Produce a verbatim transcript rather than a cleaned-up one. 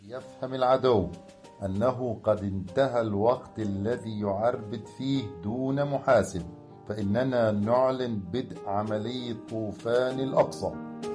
يفهم العدو أنه قد انتهى الوقت الذي يعربد فيه دون محاسب، فإننا نعلن بدء عملية طوفان الأقصى.